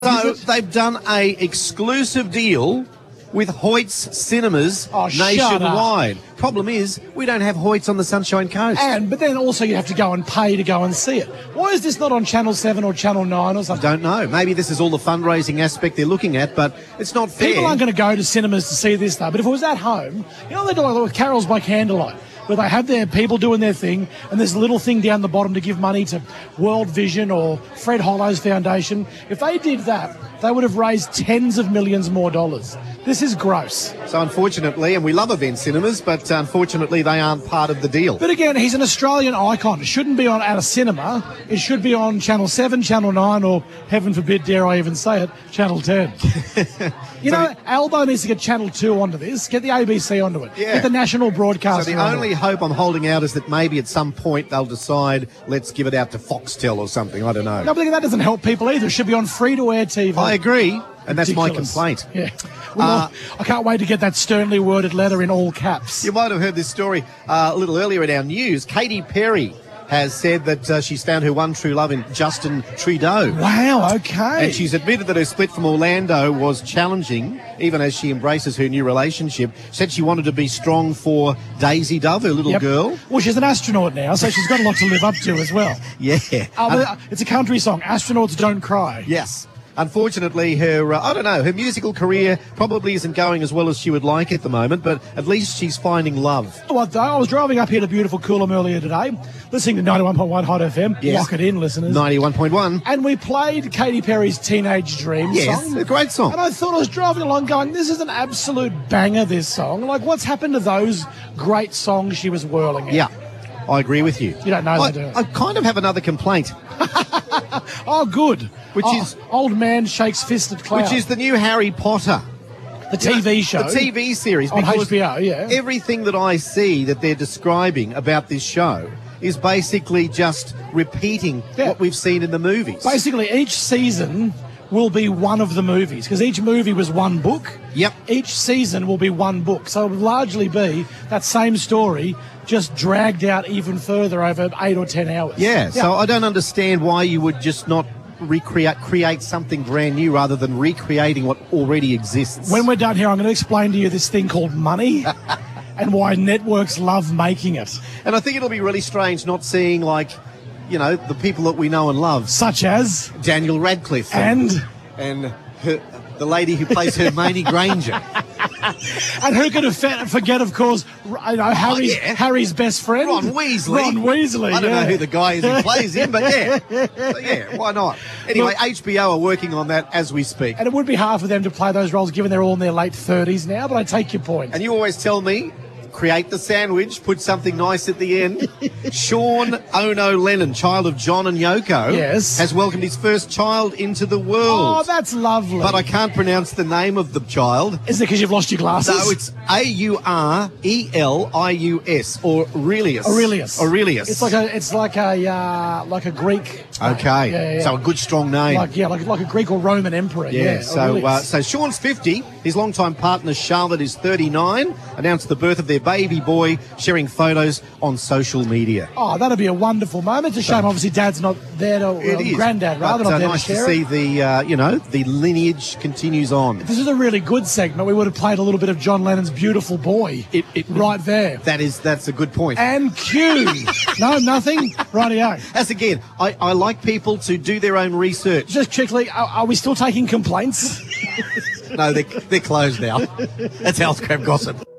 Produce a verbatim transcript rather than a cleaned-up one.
So they've done a exclusive deal with Hoyt's Cinemas Oh, shut nationwide. Problem is, we don't have Hoyt's on the Sunshine Coast. And but then also you have to go and pay to go and see it. Why is this not on Channel seven or Channel nine or I something? don't know. Maybe this is all the fundraising aspect they're looking at, but it's not fair. People aren't going to go to cinemas to see this stuff. But if it was at home, you know they do like with Carols by Candlelight, where they have their people doing their thing, and there's a little thing down the bottom to give money to World Vision or Fred Hollows Foundation. If they did that, they would have raised tens of millions more dollars. This is gross. So unfortunately, and we love event cinemas, but unfortunately they aren't part of the deal. But again, he's an Australian icon. It shouldn't be on at a cinema. It should be on Channel seven, Channel nine, or, heaven forbid, dare I even say it, Channel ten. You So know, Albo needs to get Channel two onto this, get the A B C onto it, Yeah. get the national broadcaster So the onto only it. hope I'm holding out is that maybe at some point they'll decide, let's give it out to Foxtel or something. I don't know. No, but that doesn't help people either. It should be on free-to-air T V. I agree, and that's my Ridiculous. complaint. Yeah. Well, Uh, I can't wait to get that sternly worded letter in all caps. You might have heard this story uh, a little earlier in our news. Katy Perry has said that uh, she's found her one true love in Justin Trudeau. Wow, okay. And she's admitted that her split from Orlando was challenging, even as she embraces her new relationship. Said she wanted to be strong for Daisy Dove, her little Yep. girl. Well, she's an astronaut now, so she's got a lot to live up to as well. Yeah. Oh, Un- but it's a country song. Astronauts don't cry. yes. Unfortunately, her, uh, I don't know, her musical career probably isn't going as well as she would like at the moment, but at least she's finding love. Well, I was driving up here to beautiful Coolum earlier today, listening to ninety-one point one Hot F M. Yes. Lock it in, listeners. ninety-one point one. And we played Katy Perry's Teenage Dream Yes, song. a great song. And I thought I was driving along going, this is an absolute banger, this song. Like, what's happened to those great songs she was whirling at? Yeah, I agree with you. You don't know I, that, do you? I kind of have another complaint, Oh, good. Which Oh, is- Old Man Shakes Fist at Cloud. which is the new Harry Potter. the T V show. The T V series. On because H B O, yeah. Everything that I see that they're describing about this show is basically just repeating Yeah. what we've seen in the movies. Basically, each season will be one of the movies, because each movie was one book. Yep. Each season will be one book. So it will largely be that same story, just dragged out even further over eight or ten hours. Yeah, so I don't understand why you would just not recreate create something brand new rather than recreating what already exists. When we're done here, I'm going to explain to you this thing called money and why networks love making it. and I think it'll be really strange not seeing, like, you know, the people that we know and love. Such as, Daniel Radcliffe. and, and her, the lady who plays Hermione Granger. and who could have fe- forget, of course, r- you know, Harry's, yeah. Harry's best friend? Ron Weasley. Ron Weasley, I don't yeah. know who the guy is who plays him, but yeah. So yeah, why not? Anyway, Look- H B O are working on that as we speak. And it would be hard for them to play those roles given they're all in their late thirties now, but I take your point. And you always tell me, create the sandwich, put something nice at the end. Sean Ono Lennon, child of John and Yoko, Yes. has welcomed his first child into the world. Oh, that's lovely. But I can't pronounce the name of the child. Is it because you've lost your glasses? So it's A U R E L I U S, or Aurelius. Aurelius. Aurelius. It's like a, it's like a, uh, like a Greek. name. Okay, Yeah, yeah. so a good strong name. like yeah, like like a Greek or Roman emperor. Yeah, Yeah. so Aurelius. uh, so Sean's fifty. His longtime partner Charlotte is thirty-nine. Announced the birth of their baby boy, sharing photos on social media. oh, that'd be a wonderful moment. It's a shame, obviously, Dad's not there to, It well, is, Granddad rather, but, not uh, there nice to to share see it. the uh, you know the lineage continues on. This is a really good segment. We would have played a little bit of John Lennon's "Beautiful Boy" It- it- right there. That is that's a good point. And cue. No, nothing. Rightio. As again, I, I like people to do their own research. Just quickly, are, are we still taking complaints? No, they're, they're closed now. That's Health Crab Gossip.